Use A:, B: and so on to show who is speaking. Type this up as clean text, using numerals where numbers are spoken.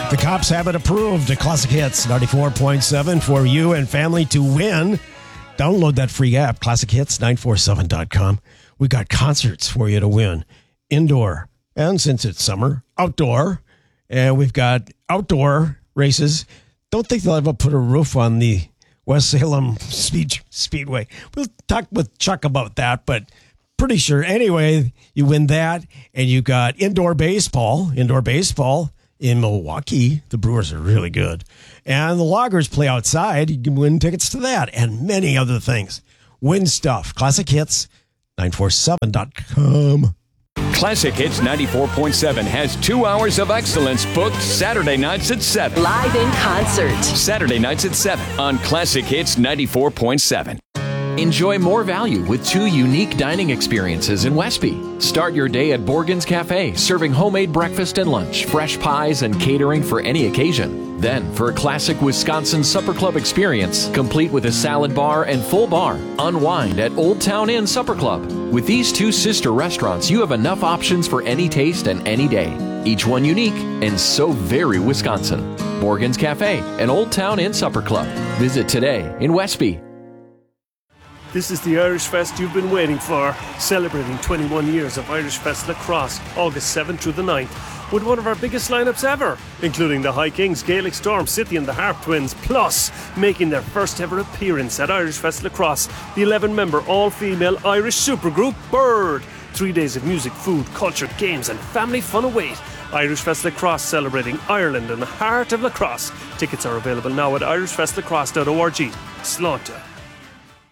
A: The cops have it approved. Classic Hits 94.7 for you and family to win. Download that free app, classichits947.com. We got concerts for you to win. Indoor, and since it's summer, outdoor. And we've got outdoor races. Don't think they'll ever put a roof on the West Salem Speedway. We'll talk with Chuck about that, but pretty sure. Anyway, you win that, and you got indoor baseball. Indoor baseball in Milwaukee. The Brewers are really good. And the Loggers play outside. You can win tickets to that and many other things. Win stuff. Classic Hits, 947.com.
B: Classic Hits 94.7 has 2 hours of excellence booked Saturday nights at 7.
C: Live in concert.
B: Saturday nights at 7 on Classic Hits 94.7. Enjoy more value with 2 unique dining experiences in Westby. Start your day at Borgen's Cafe, serving homemade breakfast and lunch, fresh pies, and catering for any occasion. Then, for a classic Wisconsin Supper Club experience, complete with a salad bar and full bar, unwind at Old Town Inn Supper Club. With these 2 sister restaurants, you have enough options for any taste and any day. Each one unique and so very Wisconsin. Borgen's Cafe and Old Town Inn Supper Club. Visit today in Westby.
D: This is the Irish Fest you've been waiting for, celebrating 21 years of Irish Fest Lacrosse, August 7th through the 9th, with one of our biggest lineups ever, including the High Kings, Gaelic Storm, City and the Harp Twins, plus making their first ever appearance at Irish Fest Lacrosse, the 11-member all-female Irish supergroup Bird. 3 days of music, food, culture, games and family fun await. Irish Fest Lacrosse, celebrating Ireland and the heart of lacrosse. Tickets are available now at irishfestlacrosse.org. Slánta.